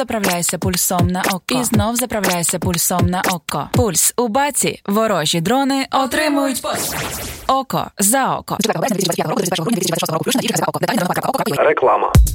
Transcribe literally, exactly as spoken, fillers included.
Заправляйся пульсом на око. І знов заправляйся пульсом на око. Пульс у баці. Ворожі дрони отримують пос. Око за око. Реклама.